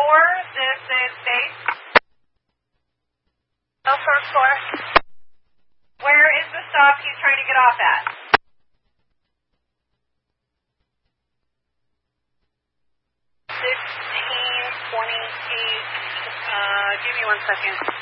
this is base. Oh, first floor. Where is the stop he's trying to get off at? 1528. Give me 1 second.